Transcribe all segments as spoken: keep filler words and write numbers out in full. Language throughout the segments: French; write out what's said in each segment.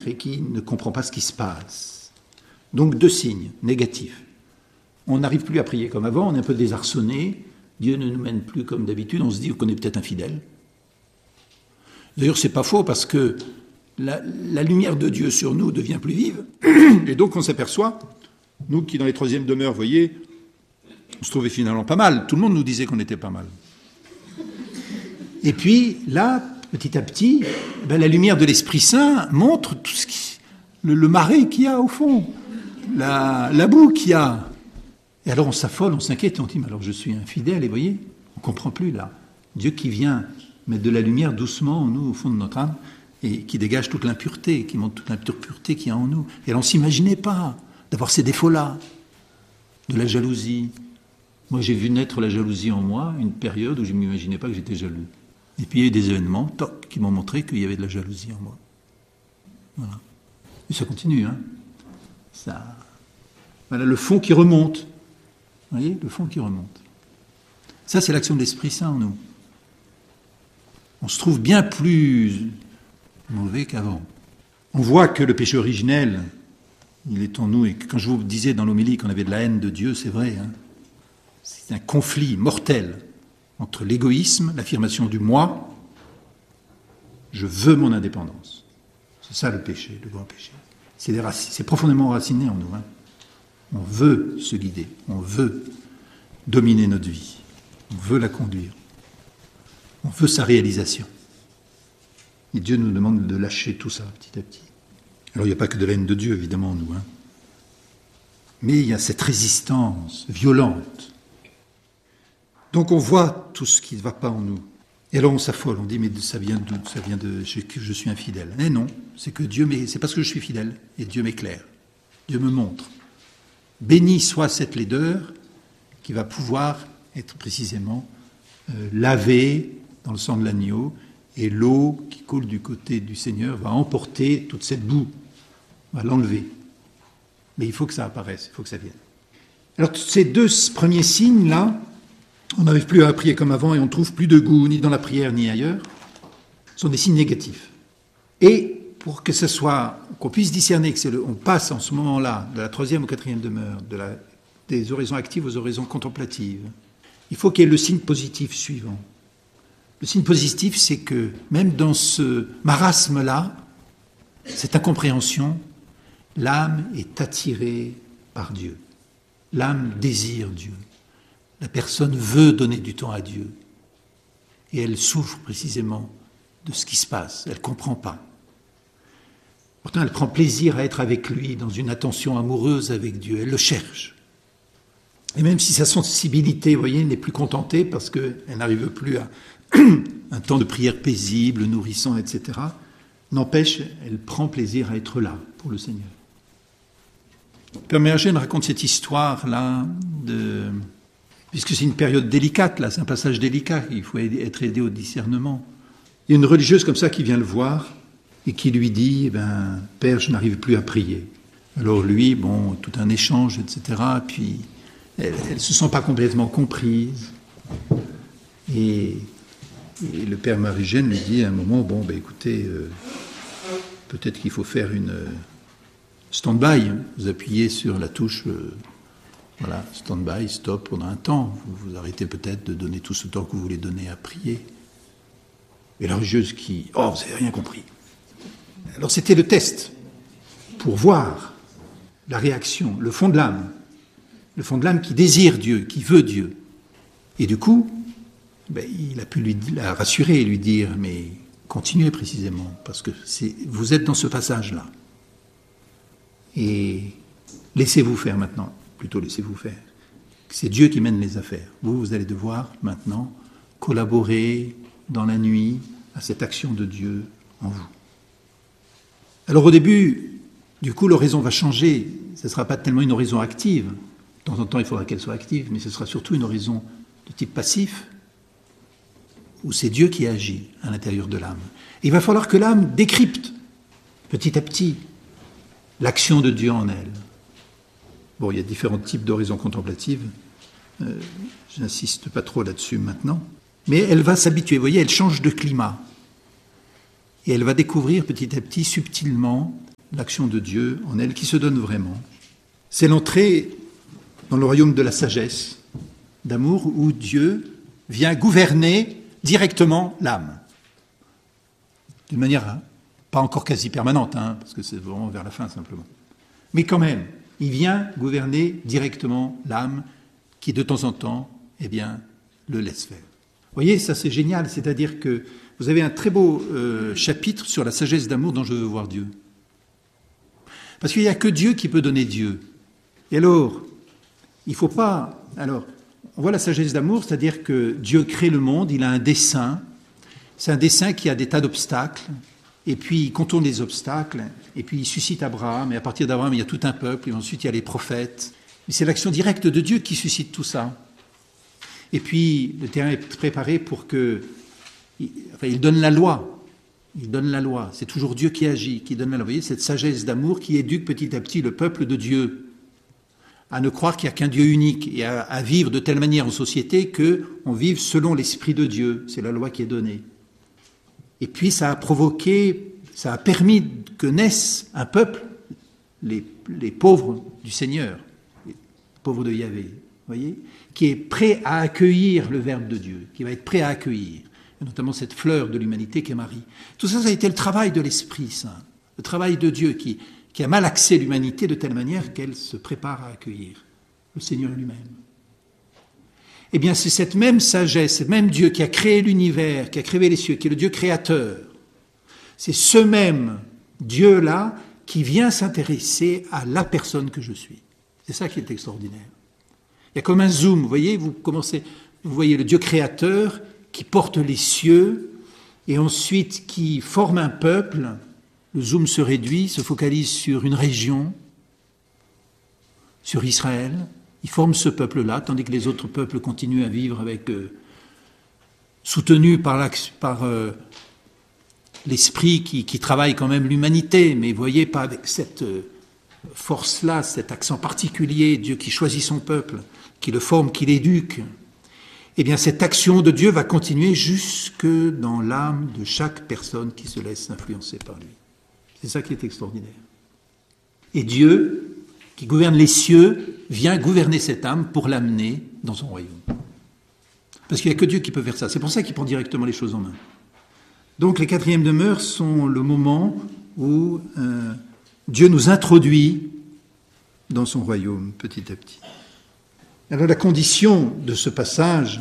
et qui ne comprend pas ce qui se passe. Donc deux signes négatifs. On n'arrive plus à prier comme avant, on est un peu désarçonné, Dieu ne nous mène plus comme d'habitude, on se dit qu'on est peut-être infidèle. D'ailleurs, c'est pas faux parce que la, la lumière de Dieu sur nous devient plus vive, et donc on s'aperçoit, nous qui dans les troisièmes demeures, vous voyez, on se trouvait finalement pas mal, tout le monde nous disait qu'on était pas mal. Et puis là, petit à petit, ben, la lumière de l'Esprit Saint montre tout ce qui, le, le marais qu'il y a au fond, la, la boue qu'il y a. Et alors on s'affole, on s'inquiète, on dit, mais alors je suis infidèle, et vous voyez, on ne comprend plus là. Dieu qui vient mettre de la lumière doucement en nous, au fond de notre âme, et qui dégage toute l'impureté, qui montre toute l'impureté qu'il y a en nous. Et alors on ne s'imaginait pas d'avoir ces défauts-là, de la jalousie. Moi j'ai vu naître la jalousie en moi, une période où je ne m'imaginais pas que j'étais jaloux. Et puis il y a eu des événements, toc, qui m'ont montré qu'il y avait de la jalousie en moi. Voilà. Et ça continue, hein. Ça... Voilà le fond qui remonte. Vous voyez, le fond qui remonte. Ça, c'est l'action de l'Esprit Saint en nous. On se trouve bien plus mauvais qu'avant. On voit que le péché originel, il est en nous. Et quand je vous disais dans l'homélie qu'on avait de la haine de Dieu, c'est vrai. Hein. C'est un conflit mortel entre l'égoïsme, l'affirmation du moi, je veux mon indépendance. C'est ça le péché, le grand péché. C'est, des raci- c'est profondément enraciné en nous. Hein. On veut se guider, on veut dominer notre vie, on veut la conduire, on veut sa réalisation. Et Dieu nous demande de lâcher tout ça petit à petit. Alors il n'y a pas que de la haine de Dieu, évidemment, en nous. Hein. Mais il y a cette résistance violente. Donc on voit tout ce qui ne va pas en nous. Et alors on s'affole, on dit, mais ça vient d'où ? Ça vient de que je suis infidèle. Mais non, c'est que Dieu, c'est parce que je suis fidèle, et Dieu m'éclaire, Dieu me montre. Béni soit cette laideur qui va pouvoir être précisément euh, lavée dans le sang de l'agneau, et l'eau qui coule du côté du Seigneur va emporter toute cette boue, va l'enlever. Mais il faut que ça apparaisse, il faut que ça vienne. Alors ces deux premiers signes-là, on n'arrive plus à prier comme avant et on ne trouve plus de goût ni dans la prière ni ailleurs, sont des signes négatifs. Et pour que ce soit, qu'on puisse discerner que c'est le, on passe en ce moment-là de la troisième ou quatrième demeure, de la, des oraisons actives aux oraisons contemplatives, il faut qu'il y ait le signe positif suivant. Le signe positif, c'est que même dans ce marasme-là, cette incompréhension, l'âme est attirée par Dieu. L'âme désire Dieu. La personne veut donner du temps à Dieu. Et elle souffre précisément de ce qui se passe. Elle ne comprend pas. Pourtant, elle prend plaisir à être avec lui dans une attention amoureuse avec Dieu. Elle le cherche. Et même si sa sensibilité, vous voyez, n'est plus contentée parce qu'elle n'arrive plus à un temps de prière paisible, nourrissant, et cetera, n'empêche, elle prend plaisir à être là pour le Seigneur. Père Méragène raconte cette histoire-là, de... puisque c'est une période délicate, là, c'est un passage délicat, il faut être aidé au discernement. Il y a une religieuse comme ça qui vient le voir et qui lui dit, eh ben, « Père, je n'arrive plus à prier. » Alors lui, bon, tout un échange, et cetera, puis elle ne se sent pas complètement comprise. Et, et le Père Méragène lui dit à un moment, « Bon, ben écoutez, euh, peut-être qu'il faut faire une euh, stand-by, hein. Vous appuyez sur la touche... Euh, Voilà, stand-by, stop pendant un temps. Vous vous arrêtez peut-être de donner tout ce temps que vous voulez donner à prier. Et la religieuse qui... Oh, vous n'avez rien compris. Alors c'était le test pour voir la réaction, le fond de l'âme. Le fond de l'âme qui désire Dieu, qui veut Dieu. Et du coup, ben, il a pu lui, la rassurer et lui dire, mais continuez précisément, parce que c'est, vous êtes dans ce passage-là. Et laissez-vous faire maintenant. Plutôt laissez-vous faire. C'est Dieu qui mène les affaires. Vous, vous allez devoir maintenant collaborer dans la nuit à cette action de Dieu en vous. Alors au début, du coup, l'oraison va changer. Ce ne sera pas tellement une oraison active. De temps en temps, il faudra qu'elle soit active, mais ce sera surtout une oraison de type passif, où c'est Dieu qui agit à l'intérieur de l'âme. Et il va falloir que l'âme décrypte, petit à petit, l'action de Dieu en elle. Bon, il y a différents types d'oraisons contemplatives. Euh, je n'insiste pas trop là-dessus maintenant. Mais elle va s'habituer. Vous voyez, elle change de climat. Et elle va découvrir petit à petit, subtilement, l'action de Dieu en elle qui se donne vraiment. C'est l'entrée dans le royaume de la sagesse, d'amour, où Dieu vient gouverner directement l'âme. D'une manière hein, pas encore quasi permanente, hein, parce que c'est vraiment vers la fin simplement. Mais quand même, il vient gouverner directement l'âme qui de temps en temps, eh bien, le laisse faire. Vous voyez, ça c'est génial, c'est-à-dire que vous avez un très beau euh, chapitre sur la sagesse d'amour dont je veux voir Dieu. Parce qu'il n'y a que Dieu qui peut donner Dieu. Et alors, il ne faut pas... Alors, on voit la sagesse d'amour, c'est-à-dire que Dieu crée le monde, il a un dessein. C'est un dessein qui a des tas d'obstacles, et puis il contourne les obstacles, et puis il suscite Abraham, et à partir d'Abraham, il y a tout un peuple, et ensuite il y a les prophètes. Et c'est l'action directe de Dieu qui suscite tout ça. Et puis, le terrain est préparé pour que... Enfin, il donne la loi. Il donne la loi. C'est toujours Dieu qui agit, qui donne la loi. Vous voyez, cette sagesse d'amour qui éduque petit à petit le peuple de Dieu à ne croire qu'il n'y a qu'un Dieu unique et à, à vivre de telle manière en société qu'on vive selon l'Esprit de Dieu. C'est la loi qui est donnée. Et puis, ça a provoqué, ça a permis que naisse un peuple, les, les pauvres du Seigneur, les pauvres de Yahvé, vous voyez, qui est prêt à accueillir le Verbe de Dieu, qui va être prêt à accueillir, et notamment cette fleur de l'humanité qu'est Marie. Tout ça, ça a été le travail de l'Esprit Saint, le travail de Dieu qui, qui a malaxé l'humanité de telle manière qu'elle se prépare à accueillir le Seigneur lui-même. Eh bien, c'est cette même sagesse, ce même Dieu qui a créé l'univers, qui a créé les cieux, qui est le Dieu créateur. C'est ce même Dieu-là qui vient s'intéresser à la personne que je suis. C'est ça qui est extraordinaire. Il y a comme un zoom, vous voyez, vous commencez, vous voyez le Dieu créateur qui porte les cieux et ensuite qui forme un peuple. Le zoom se réduit, se focalise sur une région, sur Israël. Il forme ce peuple-là, tandis que les autres peuples continuent à vivre avec, euh, soutenus par, par euh, l'esprit qui, qui travaille quand même l'humanité, mais vous voyez, pas avec cette euh, force-là, cet accent particulier, Dieu qui choisit son peuple, qui le forme, qui l'éduque. Eh bien, cette action de Dieu va continuer jusque dans l'âme de chaque personne qui se laisse influencer par lui. C'est ça qui est extraordinaire. Et Dieu, qui gouverne les cieux, vient gouverner cette âme pour l'amener dans son royaume. Parce qu'il n'y a que Dieu qui peut faire ça. C'est pour ça qu'il prend directement les choses en main. Donc les quatrièmes demeures sont le moment où euh, Dieu nous introduit dans son royaume petit à petit. Alors la condition de ce passage,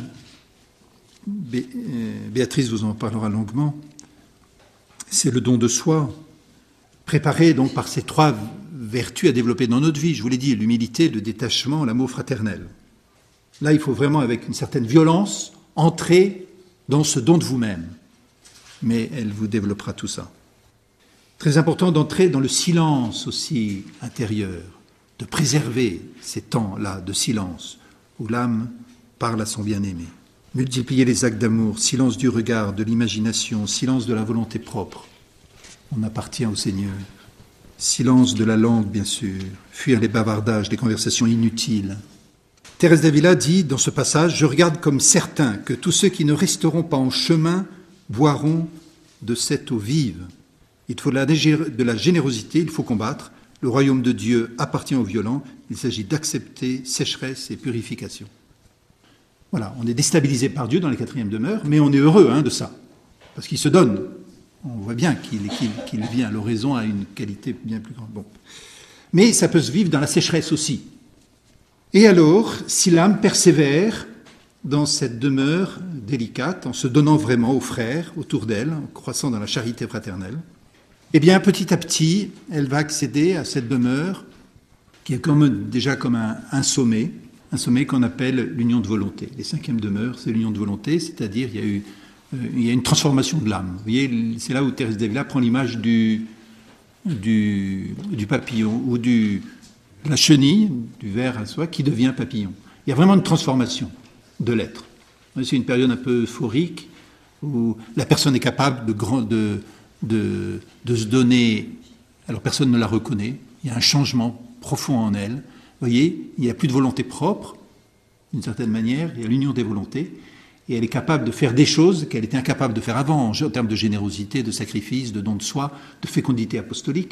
Bé- euh, Béatrice vous en parlera longuement, c'est le don de soi, préparé donc par ces trois vertus à développer dans notre vie. Je vous l'ai dit, l'humilité, le détachement, l'amour fraternel. Là, il faut vraiment, avec une certaine violence, entrer dans ce don de vous-même. Mais elle vous développera tout ça. Très important d'entrer dans le silence aussi intérieur, de préserver ces temps-là de silence où l'âme parle à son bien-aimé. Multiplier les actes d'amour, silence du regard, de l'imagination, silence de la volonté propre. On appartient au Seigneur. Silence de la langue, bien sûr. Fuir les bavardages, les conversations inutiles. Thérèse d'Avila dit dans ce passage « Je regarde comme certain que tous ceux qui ne resteront pas en chemin boiront de cette eau vive. Il faut de la générosité, il faut combattre. Le royaume de Dieu appartient aux violents. Il s'agit d'accepter sécheresse et purification. » Voilà, on est déstabilisé par Dieu dans les quatrièmes demeures, mais on est heureux hein, de ça, parce qu'il se donne. On voit bien qu'il, qu'il, qu'il vient, l'oraison a une qualité bien plus grande. Bon. Mais ça peut se vivre dans la sécheresse aussi. Et alors, si l'âme persévère dans cette demeure délicate, en se donnant vraiment aux frères autour d'elle, en croissant dans la charité fraternelle, eh bien, petit à petit, elle va accéder à cette demeure qui est comme, déjà comme un, un sommet, un sommet qu'on appelle l'union de volonté. Les cinquièmes demeures, c'est l'union de volonté, c'est-à-dire il y a eu euh, il y a une transformation de l'âme. Vous voyez, c'est là où Thérèse d'Avila prend l'image du, du, du papillon ou du, de la chenille, du ver à soie, qui devient papillon. Il y a vraiment une transformation de l'être. C'est une période un peu euphorique où la personne est capable de, grand, de, de, de se donner, alors personne ne la reconnaît, il y a un changement profond en elle. Vous voyez, il n'y a plus de volonté propre, d'une certaine manière, il y a l'union des volontés, et elle est capable de faire des choses qu'elle était incapable de faire avant, en termes de générosité, de sacrifice, de don de soi, de fécondité apostolique.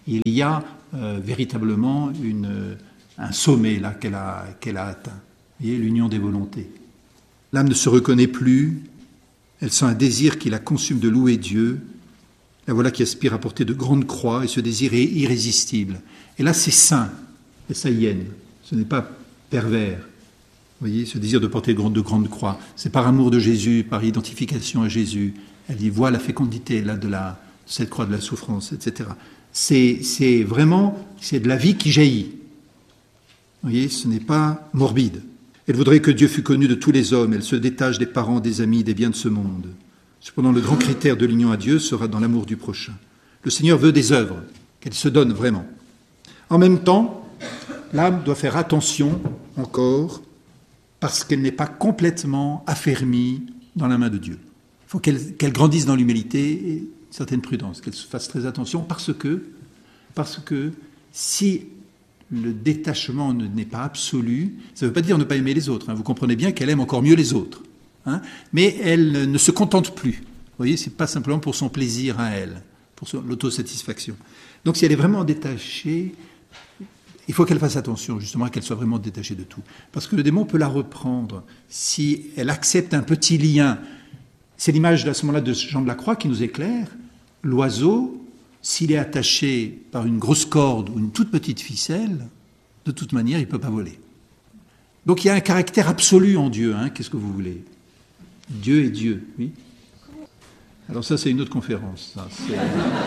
Il y a euh, véritablement une, un sommet là qu'elle a, qu'elle a atteint. Vous voyez, l'union des volontés. L'âme ne se reconnaît plus, elle sent un désir qui la consume de louer Dieu. La voilà qui aspire à porter de grandes croix, et ce désir est irrésistible. Et là, c'est saint, et ça y est, ce n'est pas pervers. Vous voyez, ce désir de porter de grandes croix, c'est par amour de Jésus, par identification à Jésus. Elle y voit la fécondité là, de, la, de cette croix de la souffrance, et cetera. C'est, c'est vraiment, c'est de la vie qui jaillit. Vous voyez, ce n'est pas morbide. Elle voudrait que Dieu fût connu de tous les hommes. Elle se détache des parents, des amis, des biens de ce monde. Cependant, le grand critère de l'union à Dieu sera dans l'amour du prochain. Le Seigneur veut des œuvres, qu'elle se donne vraiment. En même temps, l'âme doit faire attention encore, parce qu'elle n'est pas complètement affermie dans la main de Dieu. Il faut qu'elle, qu'elle grandisse dans l'humilité et une certaine prudence, qu'elle fasse très attention, parce que, parce que si le détachement n'est pas absolu, ça ne veut pas dire ne pas aimer les autres. Hein. Vous comprenez bien qu'elle aime encore mieux les autres. Hein. Mais elle ne se contente plus. Vous voyez, ce n'est pas simplement pour son plaisir à elle, pour son, l'autosatisfaction. Donc si elle est vraiment détachée, il faut qu'elle fasse attention, justement, qu'elle soit vraiment détachée de tout. Parce que le démon peut la reprendre si elle accepte un petit lien. C'est l'image à ce moment-là de Jean de la Croix qui nous éclaire. L'oiseau, s'il est attaché par une grosse corde ou une toute petite ficelle, de toute manière, il ne peut pas voler. Donc il y a un caractère absolu en Dieu. Hein. Qu'est-ce que vous voulez ? Dieu est Dieu, oui. Alors ça, c'est une autre conférence. Ça, c'est...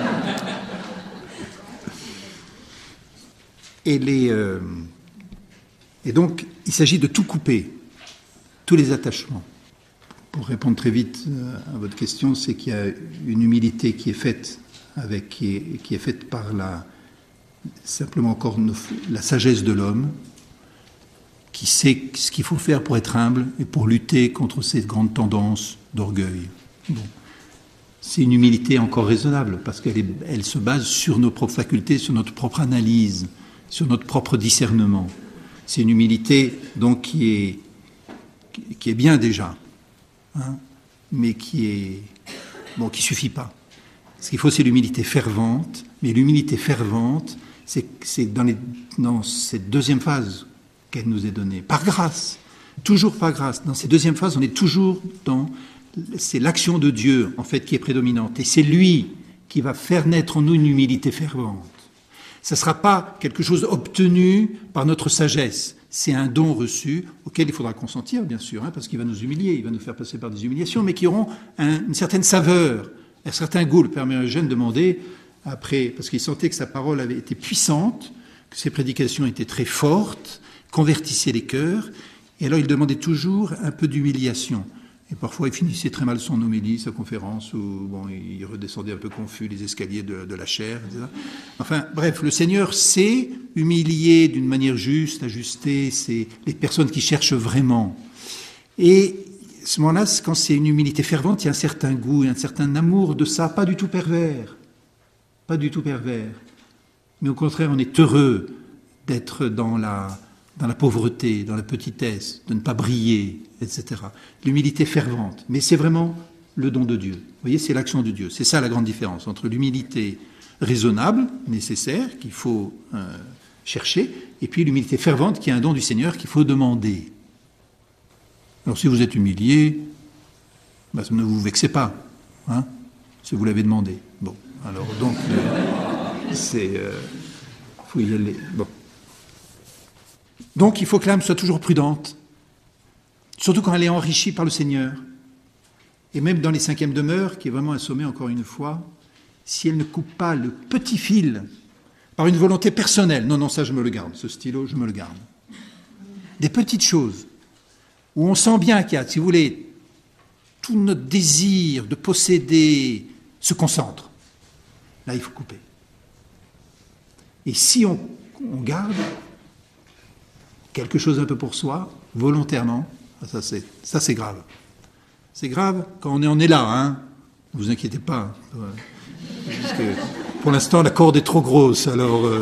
Et, les, euh... Et donc, il s'agit de tout couper, tous les attachements. Pour répondre très vite à votre question, c'est qu'il y a une humilité qui est faite avec, qui est, qui est faite par la, simplement encore nos, la sagesse de l'homme, qui sait ce qu'il faut faire pour être humble et pour lutter contre ces grandes tendances d'orgueil. Bon. C'est une humilité encore raisonnable, parce qu'elle est, elle se base sur nos propres facultés, sur notre propre analyse, sur notre propre discernement. C'est une humilité donc qui est, qui est bien déjà, hein, mais qui est bon, qui suffit pas. Ce qu'il faut, c'est l'humilité fervente, mais l'humilité fervente, c'est, c'est dans, les, dans cette deuxième phase qu'elle nous est donnée, par grâce, toujours par grâce. Dans cette deuxième phase, on est toujours dans, c'est l'action de Dieu, en fait, qui est prédominante, et c'est lui qui va faire naître en nous une humilité fervente. Ça ne sera pas quelque chose obtenu par notre sagesse. C'est un don reçu auquel il faudra consentir, bien sûr, hein, parce qu'il va nous humilier, il va nous faire passer par des humiliations, mais qui auront un, une certaine saveur, un certain goût. Le Père Mérigène demandait, après, parce qu'il sentait que sa parole avait été puissante, que ses prédications étaient très fortes, convertissaient les cœurs, et alors il demandait toujours un peu d'humiliation. Et parfois, il finissait très mal son homélie, sa conférence, où bon, il redescendait un peu confus les escaliers de, de la chair, et cetera. Enfin, bref, le Seigneur sait humilier d'une manière juste, ajustée, c'est les personnes qui cherchent vraiment. Et à ce moment-là, quand c'est une humilité fervente, il y a un certain goût, un certain amour de ça, pas du tout pervers. Pas du tout pervers. Mais au contraire, on est heureux d'être dans la... dans la pauvreté, dans la petitesse, de ne pas briller, et cetera. L'humilité fervente, mais c'est vraiment le don de Dieu. Vous voyez, c'est l'action de Dieu. C'est ça la grande différence entre l'humilité raisonnable, nécessaire, qu'il faut euh, chercher, et puis l'humilité fervente, qui est un don du Seigneur qu'il faut demander. Alors si vous êtes humilié, ben, ne vous vexez pas, hein, si vous l'avez demandé. Bon, alors donc, euh, c'est... Euh, faut y aller. Bon. Donc, il faut que l'âme soit toujours prudente, surtout quand elle est enrichie par le Seigneur. Et même dans les cinquièmes demeures, qui est vraiment un sommet, encore une fois, si elle ne coupe pas le petit fil par une volonté personnelle, non, non, ça je me le garde, ce stylo, je me le garde. Des petites choses, où on sent bien qu'il y a, si vous voulez, tout notre désir de posséder se concentre. Là, il faut couper. Et si on, on garde quelque chose un peu pour soi, volontairement, ça c'est, ça c'est grave. C'est grave quand on en est là, hein. Ne vous inquiétez pas. Parce que pour l'instant, la corde est trop grosse, alors... Euh...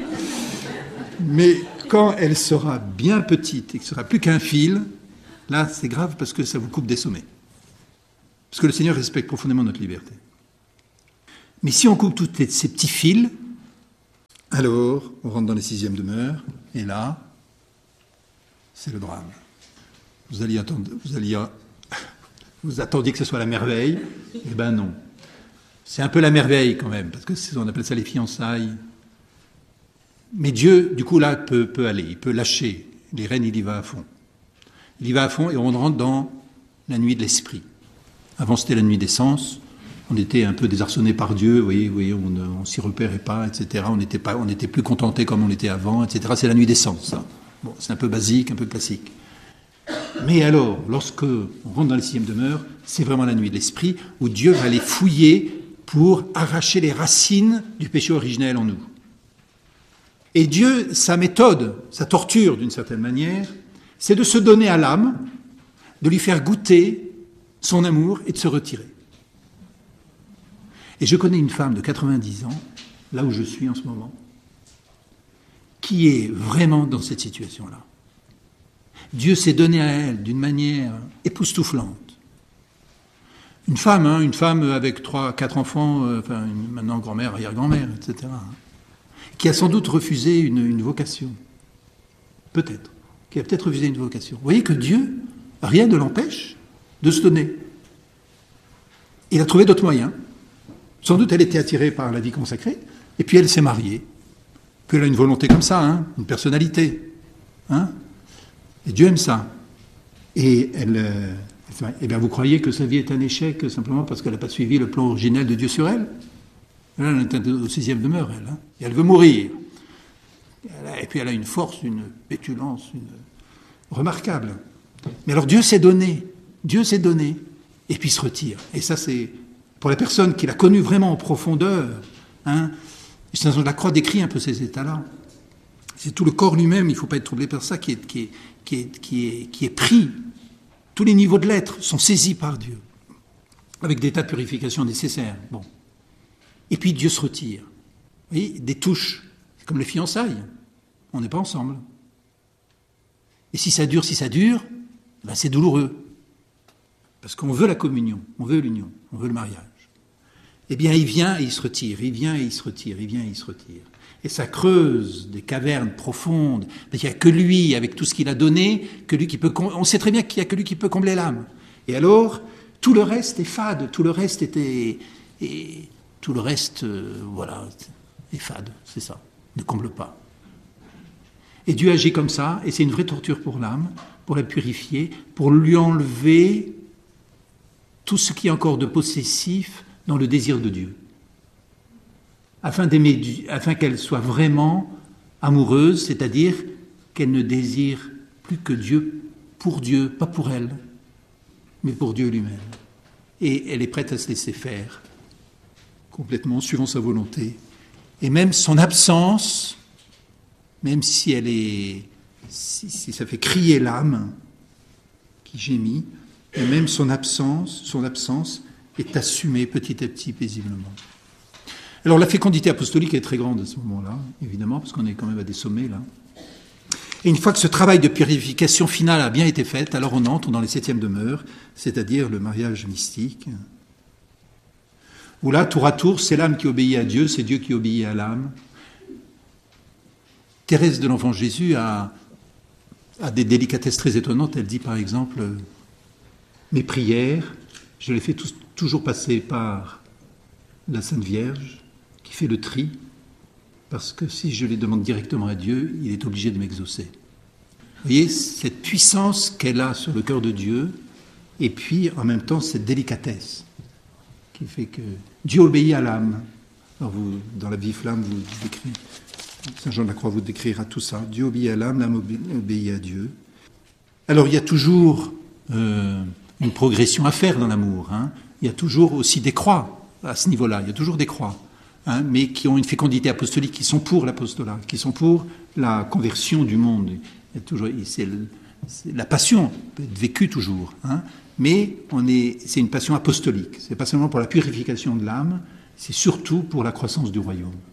Mais quand elle sera bien petite et que ce sera plus qu'un fil, là, c'est grave parce que ça vous coupe des sommets. Parce que le Seigneur respecte profondément notre liberté. Mais si on coupe tous ces petits fils, Alors, on rentre dans les sixièmes demeures, et là, c'est le drame. Vous alliez attendre, vous alliez, vous attendiez que ce soit la merveille, eh ben non. C'est un peu la merveille quand même, parce que c'est, on appelle ça les fiançailles. Mais Dieu, du coup, là, peut, peut aller, il peut lâcher. Les rênes, il y va à fond. Il y va à fond et on rentre dans la nuit de l'esprit. Avant, c'était la nuit des sens. On était un peu désarçonnés par Dieu, vous voyez, vous voyez on ne s'y repérait pas, et cetera. On n'était pas, on était plus contentés comme on était avant, et cetera. C'est la nuit des sens, ça. Bon, c'est un peu basique, un peu classique. Mais alors, lorsque on rentre dans les sixième demeures, c'est vraiment la nuit de l'esprit où Dieu va les fouiller pour arracher les racines du péché originel en nous. Et Dieu, sa méthode, sa torture d'une certaine manière, c'est de se donner à l'âme, de lui faire goûter son amour et de se retirer. Et je connais une femme de quatre-vingt-dix ans, là où je suis en ce moment, qui est vraiment dans cette situation-là. Dieu s'est donné à elle d'une manière époustouflante. Une femme, hein, une femme avec trois, quatre enfants, euh, enfin, une, maintenant grand-mère, arrière-grand-mère, et cetera, hein, qui a sans doute refusé une, une vocation. Peut-être. Qui a peut-être refusé une vocation. Vous voyez que Dieu, rien ne l'empêche de se donner. Il a trouvé d'autres moyens. Sans doute, elle était attirée par la vie consacrée, et puis elle s'est mariée. Puis elle a une volonté comme ça, hein, une personnalité. Hein, et Dieu aime ça. Et elle, euh, eh bien, vous croyez que sa vie est un échec simplement parce qu'elle n'a pas suivi le plan originel de Dieu sur elle? Elle est au sixième demeure, elle. Hein, et elle veut mourir. Et puis elle a une force, une pétulance, une... remarquable. Mais alors Dieu s'est donné. Dieu s'est donné. Et puis il se retire. Et ça, c'est... Pour la personne qui l'a connu vraiment en profondeur, hein, Saint Jean de la Croix décrit un peu ces états-là. C'est tout le corps lui-même, il ne faut pas être troublé par ça, qui est, qui, est, qui, est, qui, est, qui est pris. Tous les niveaux de l'être sont saisis par Dieu, avec des tas de purifications nécessaires. Bon. Et puis Dieu se retire. Vous voyez, des touches, c'est comme les fiançailles. On n'est pas ensemble. Et si ça dure, si ça dure, ben c'est douloureux. Parce qu'on veut la communion, on veut l'union, on veut le mariage. Eh bien, il vient et il se retire, il vient et il se retire, il vient et il se retire. Et ça creuse des cavernes profondes. Il n'y a que lui, avec tout ce qu'il a donné, que lui qui peut. On sait très bien qu'il n'y a que lui qui peut combler l'âme. Et alors, tout le reste est fade, tout le reste était, et tout le reste, euh, voilà, est fade, c'est ça, ne comble pas. Et Dieu agit comme ça, et c'est une vraie torture pour l'âme, pour la purifier, pour lui enlever tout ce qui est encore de possessif dans le désir de Dieu, afin d'aimer, afin qu'elle soit vraiment amoureuse, c'est-à-dire qu'elle ne désire plus que Dieu pour Dieu, pas pour elle, mais pour Dieu lui-même. Et elle est prête à se laisser faire, complètement, suivant sa volonté. Et même son absence, même si elle est, si, si ça fait crier l'âme qui gémit, et même son absence, son absence est assumée petit à petit, paisiblement. Alors la fécondité apostolique est très grande à ce moment-là, évidemment, parce qu'on est quand même à des sommets, là. Et une fois que ce travail de purification finale a bien été fait, alors on entre dans les septièmes demeures, c'est-à-dire le mariage mystique, où là, tour à tour, c'est l'âme qui obéit à Dieu, c'est Dieu qui obéit à l'âme. Thérèse de l'Enfant Jésus a, a des délicatesses très étonnantes. Elle dit par exemple, mes prières, je les fais tous, toujours passer par la Sainte Vierge, qui fait le tri, parce que si je les demande directement à Dieu, il est obligé de m'exaucer. Vous voyez, cette puissance qu'elle a sur le cœur de Dieu, et puis en même temps cette délicatesse, qui fait que Dieu obéit à l'âme. Alors vous, dans la vie flamme, vous décrivez, Saint Jean de la Croix vous décrira tout ça. Dieu obéit à l'âme, l'âme obéit à Dieu. Alors il y a toujours euh, une progression à faire dans l'amour. Hein. Il y a toujours aussi des croix à ce niveau-là. Il y a toujours des croix, hein, mais qui ont une fécondité apostolique, qui sont pour l'apostolat, qui sont pour la conversion du monde. Il y a toujours, c'est, le, c'est la passion peut être vécue toujours, hein, mais on est, c'est une passion apostolique. C'est pas seulement pour la purification de l'âme, c'est surtout pour la croissance du royaume.